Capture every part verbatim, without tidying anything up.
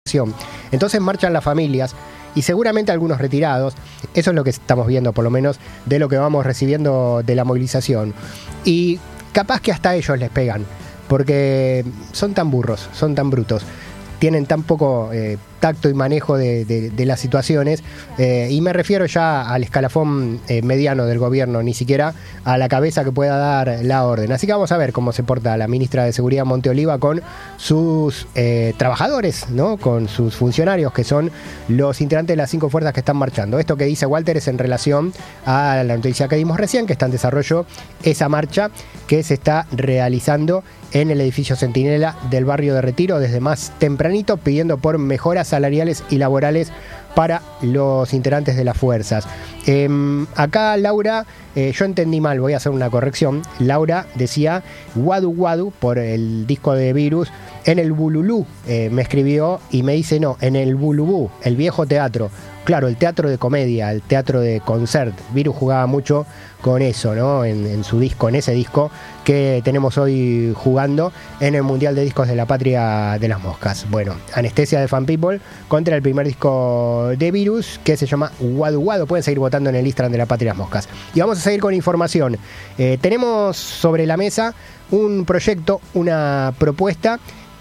Entonces marchan las familias y seguramente algunos retirados. Eso es lo que estamos viendo, por lo menos, de lo que vamos recibiendo de la movilización. Y capaz que hasta ellos les pegan, porque son tan burros, son tan brutos, tienen tan poco eh, tacto y manejo de, de, de las situaciones, eh, y me refiero ya al escalafón eh, mediano del gobierno, ni siquiera a la cabeza que pueda dar la orden. Así que vamos a ver cómo se porta la ministra de Seguridad Monte Oliva con sus eh, trabajadores, ¿no? Con sus funcionarios, que son los integrantes de las cinco fuerzas que están marchando. Esto que dice Walter es en relación a la noticia que dimos recién, que está en desarrollo esa marcha que se está realizando en el edificio Centinela del barrio de Retiro desde más tempranito, pidiendo por mejoras salariales y laborales para los integrantes de las fuerzas. Eh, acá Laura, eh, yo entendí mal, voy a hacer una corrección. Laura decía Wadu Wadu por el disco de Virus. En el Bululú eh, me escribió y me dice no, en el Bulubú, el viejo teatro. Claro, el teatro de comedia, el teatro de concert. Virus jugaba mucho con eso, ¿no? En, en su disco, en ese disco que tenemos hoy jugando en el Mundial de Discos de la Patria de las Moscas. Bueno, Anestesia de Fan People contra el primer disco de Virus, que se llama Wadu Wadu. Pueden seguir votando en el Instagram de la Patria de las Moscas. Y vamos a seguir con información. Eh, tenemos sobre la mesa un proyecto, una propuesta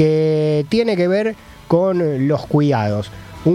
que tiene que ver con los cuidados.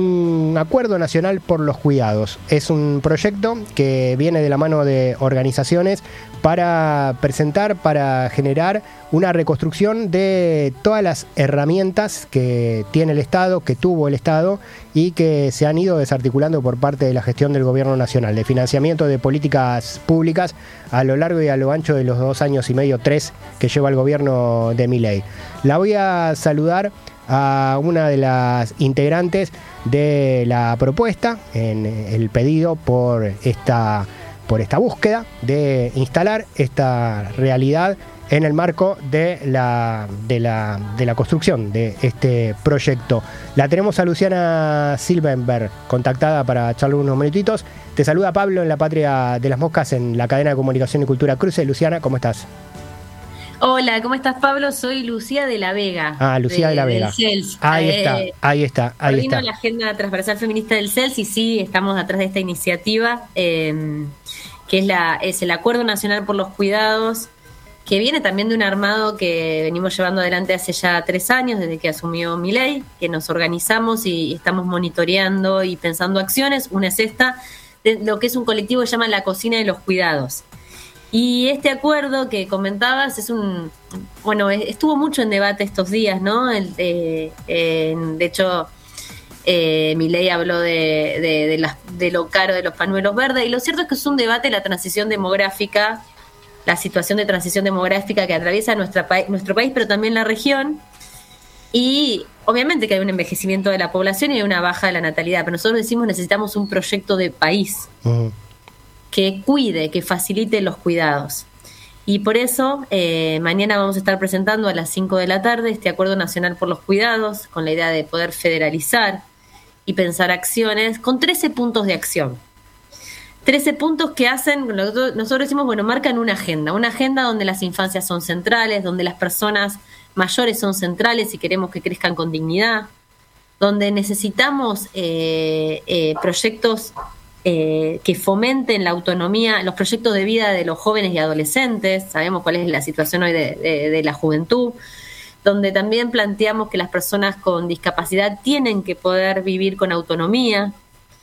Un acuerdo nacional por los cuidados. Es un proyecto que viene de la mano de organizaciones para presentar, para generar una reconstrucción de todas las herramientas que tiene el Estado, que tuvo el Estado y que se han ido desarticulando por parte de la gestión del gobierno nacional, de financiamiento de políticas públicas a lo largo y a lo ancho de los dos años y medio, tres, que lleva el gobierno de Milei. La voy a saludar a una de las integrantes de la propuesta en el pedido por esta, por esta búsqueda de instalar esta realidad en el marco de la, de la, de la construcción de este proyecto. La tenemos a Luciana Silvenberg contactada para charlar unos minutitos. Te saluda Pablo en la Patria de las Moscas, en la cadena de comunicación y cultura Cruce. Luciana, ¿cómo estás? Hola, ¿cómo estás, Pablo? Soy Lucía de la Vega. Ah, Lucía de, de la Vega. Del C E L S. Ahí eh, está, ahí está, ahí coordino está. la agenda transversal feminista del C E L S y sí, estamos atrás de esta iniciativa, eh, que es, la, es el Acuerdo Nacional por los Cuidados, que viene también de un armado que venimos llevando adelante hace ya tres años, desde que asumió Milei, que nos organizamos y estamos monitoreando y pensando acciones. Una es esta, de lo que es un colectivo que se llama La Cocina de los Cuidados. Y este acuerdo que comentabas es un, bueno, estuvo mucho en debate estos días, ¿no? El, eh, eh, de hecho, eh, Milei habló de, de, de, las, de lo caro de los pañuelos verdes, y lo cierto es que es un debate la transición demográfica, la situación de transición demográfica que atraviesa nuestra, nuestro país, pero también la región, y obviamente que hay un envejecimiento de la población y hay una baja de la natalidad, pero nosotros decimos necesitamos un proyecto de país. Uh-huh. Que cuide, que facilite los cuidados. Y por eso eh, mañana vamos a estar presentando a las cinco de la tarde este Acuerdo Nacional por los Cuidados, con la idea de poder federalizar y pensar acciones con trece puntos de acción. trece puntos que hacen, nosotros decimos, bueno, marcan una agenda, una agenda donde las infancias son centrales, donde las personas mayores son centrales y queremos que crezcan con dignidad, donde necesitamos eh, eh, proyectos Eh, que fomenten la autonomía, los proyectos de vida de los jóvenes y adolescentes. Sabemos cuál es la situación hoy de, de, de la juventud, donde también planteamos que las personas con discapacidad tienen que poder vivir con autonomía.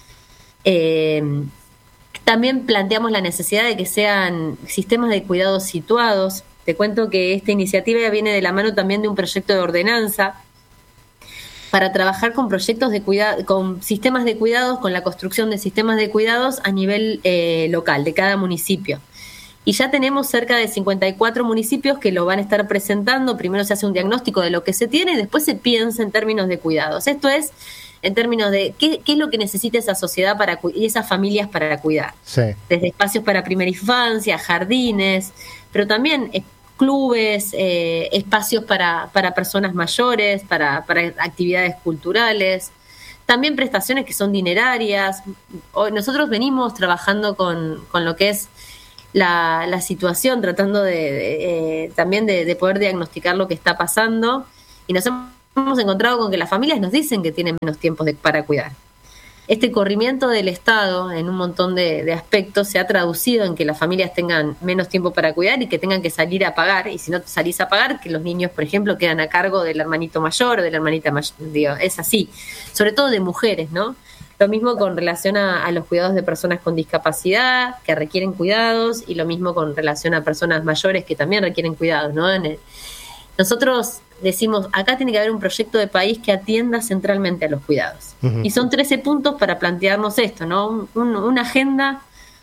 Eh, también planteamos la necesidad de que sean sistemas de cuidados situados. Te cuento que esta iniciativa viene de la mano también de un proyecto de ordenanza para trabajar con proyectos de cuidado, con sistemas de cuidados, con la construcción de sistemas de cuidados a nivel eh, local, de cada municipio. Y ya tenemos cerca de cincuenta y cuatro municipios que lo van a estar presentando. Primero se hace un diagnóstico de lo que se tiene y después se piensa en términos de cuidados. Esto es en términos de qué, qué es lo que necesita esa sociedad para y esas familias para cuidar. Sí. Desde espacios para primera infancia, jardines, pero también clubes, eh, espacios para, para personas mayores, para, para actividades culturales, también prestaciones que son dinerarias. Nosotros venimos trabajando con, con lo que es la, la situación, tratando de, de eh, también de, de poder diagnosticar lo que está pasando, y nos hemos hemos encontrado con que las familias nos dicen que tienen menos tiempo de, para cuidar. Este corrimiento del Estado en un montón de, de aspectos se ha traducido en que las familias tengan menos tiempo para cuidar y que tengan que salir a pagar, y si no salís a pagar, que los niños, por ejemplo, quedan a cargo del hermanito mayor o de la hermanita mayor, digo, es así, sobre todo de mujeres, ¿no? Lo mismo con relación a, a los cuidados de personas con discapacidad, que requieren cuidados, y lo mismo con relación a personas mayores que también requieren cuidados, ¿no? En el, nosotros decimos, acá tiene que haber un proyecto de país que atienda centralmente a los cuidados. Uh-huh. Y son trece puntos para plantearnos esto, ¿no? Un, una agenda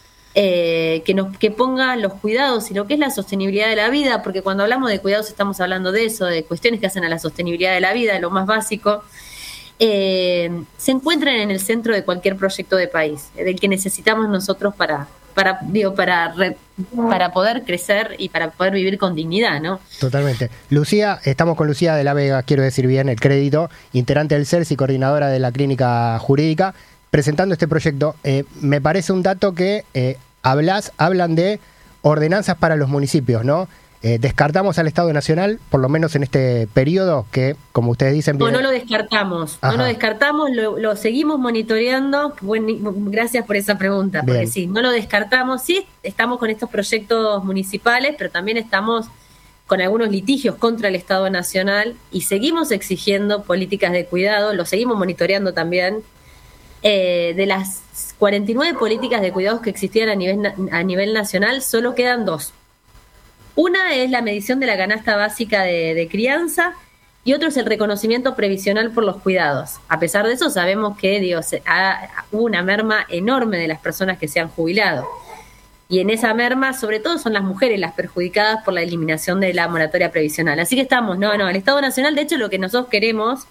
eh, que nos que ponga los cuidados y lo que es la sostenibilidad de la vida, porque cuando hablamos de cuidados estamos hablando de eso, de cuestiones que hacen a la sostenibilidad de la vida, lo más básico, eh, se encuentran en el centro de cualquier proyecto de país, del que necesitamos nosotros para... para digo para re, para poder crecer y para poder vivir con dignidad, ¿no? Totalmente. Lucía, estamos con Lucía de la Vega, quiero decir bien el crédito, integrante del CELS y coordinadora de la clínica jurídica, presentando este proyecto. Eh, me parece un dato que eh, hablas, hablan de ordenanzas para los municipios, ¿no? Eh, descartamos al Estado Nacional, por lo menos en este periodo que, como ustedes dicen... Viene... No, no lo descartamos, Ajá. no lo descartamos, lo, lo seguimos monitoreando. Buen, gracias por esa pregunta, Bien. Porque sí, no lo descartamos. Sí, estamos con estos proyectos municipales, pero también estamos con algunos litigios contra el Estado Nacional y seguimos exigiendo políticas de cuidado, lo seguimos monitoreando también. Eh, de las cuarenta y nueve políticas de cuidados que existían a nivel, a nivel nacional, solo quedan dos. Una es la medición de la canasta básica de, de crianza y otro es el reconocimiento previsional por los cuidados. A pesar de eso, sabemos que digo, se, ha, hubo una merma enorme de las personas que se han jubilado. Y en esa merma, sobre todo, son las mujeres las perjudicadas por la eliminación de la moratoria previsional. Así que estamos, no, no, el Estado Nacional, de hecho, lo que nosotros queremos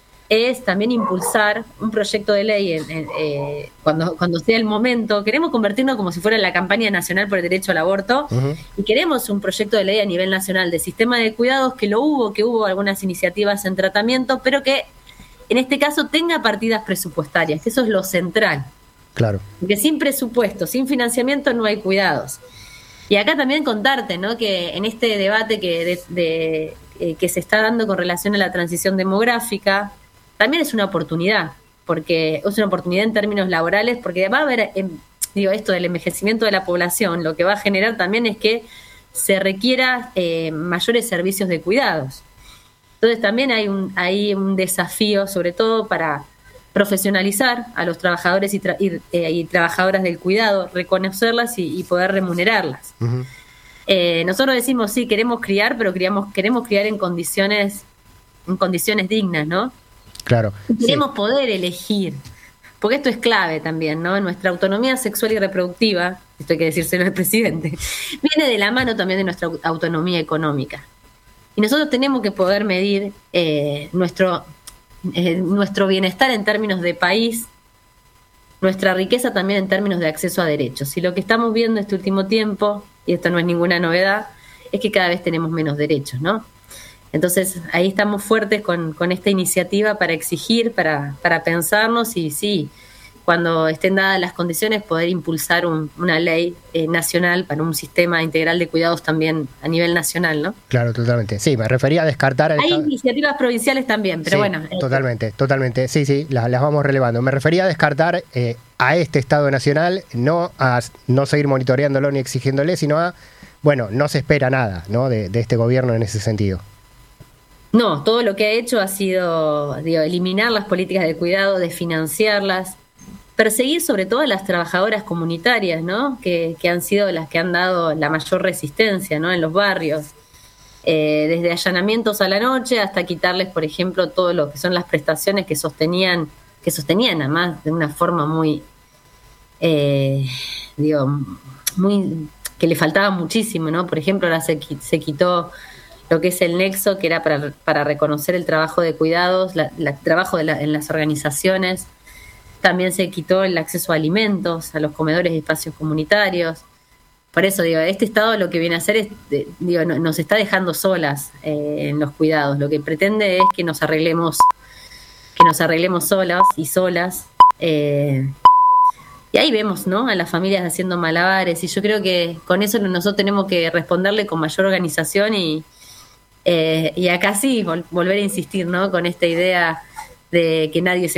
es también impulsar un proyecto de ley en, en, eh, cuando, cuando sea el momento. Queremos convertirnos como si fuera la campaña nacional por el derecho al aborto, uh-huh. y queremos un proyecto de ley a nivel nacional de sistema de cuidados, que lo hubo, que hubo algunas iniciativas en tratamiento, pero que en este caso tenga partidas presupuestarias, que eso es lo central. Claro. Porque sin presupuesto, sin financiamiento no hay cuidados. Y acá también contarte, ¿no?, que en este debate que, de, de, eh, que se está dando con relación a la transición demográfica, también es una oportunidad, porque es una oportunidad en términos laborales, porque va a haber, eh, digo, esto del envejecimiento de la población, lo que va a generar también es que se requiera eh, mayores servicios de cuidados. Entonces también hay un, hay un desafío, sobre todo para profesionalizar a los trabajadores y, tra- y, eh, y trabajadoras del cuidado, reconocerlas y, y poder remunerarlas. Uh-huh. Eh, nosotros decimos, sí, queremos criar, pero queremos, queremos criar en condiciones, en condiciones dignas, ¿no? Claro. Queremos sí. poder elegir, porque esto es clave también, ¿no? Nuestra autonomía sexual y reproductiva, esto hay que decírselo al presidente, viene de la mano también de nuestra autonomía económica. Y nosotros tenemos que poder medir eh, nuestro, eh, nuestro bienestar en términos de país, nuestra riqueza también en términos de acceso a derechos. Y lo que estamos viendo este último tiempo, y esto no es ninguna novedad, es que cada vez tenemos menos derechos, ¿no? Entonces ahí estamos fuertes con, con esta iniciativa para exigir, para, para pensarnos y sí, cuando estén dadas las condiciones, poder impulsar un, una ley eh, nacional para un sistema integral de cuidados también a nivel nacional, ¿no? Claro, totalmente. Sí, me refería a descartar... Hay estado... iniciativas provinciales también, pero sí, bueno. Eh, totalmente, totalmente. Sí, sí, las, las vamos relevando. Me refería a descartar eh, a este Estado Nacional, no a no seguir monitoreándolo ni exigiéndole, sino a, bueno, no se espera nada, ¿no?, de, de este gobierno en ese sentido. No, todo lo que ha hecho ha sido, digo, eliminar las políticas de cuidado, desfinanciarlas, perseguir sobre todo a las trabajadoras comunitarias, ¿no?, que, que han sido las que han dado la mayor resistencia, ¿no?, en los barrios, eh, desde allanamientos a la noche hasta quitarles, por ejemplo, todo lo que son las prestaciones que sostenían, que sostenían además de una forma muy, eh, digo, muy, que le faltaba muchísimo, ¿no? Por ejemplo, ahora se, se quitó lo que es el nexo, que era para, para reconocer el trabajo de cuidados, la, la, el trabajo de la, en las organizaciones. También se quitó el acceso a alimentos, a los comedores y espacios comunitarios. Por eso, digo, este Estado lo que viene a hacer es, digo, no, nos está dejando solas eh, en los cuidados. Lo que pretende es que nos arreglemos, que nos arreglemos solas y solas. Eh, y ahí vemos, ¿no?, a las familias haciendo malabares. Y yo creo que con eso nosotros tenemos que responderle con mayor organización y Eh, y acá sí, vol- volver a insistir, ¿no? Con esta idea de que nadie se